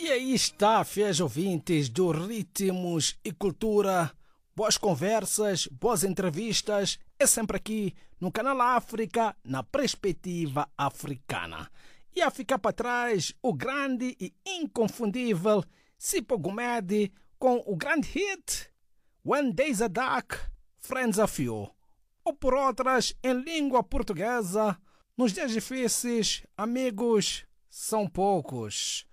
E aí está, fiéis ouvintes do Ritmos e Cultura. Boas conversas, boas entrevistas, é sempre aqui no Canal África, na perspectiva africana. E a ficar para trás, o grande e inconfundível Sipho Gumede com o grande hit When Days Are Dark, Friends Are Few. Ou por outras, em língua portuguesa, nos dias difíceis, amigos são poucos.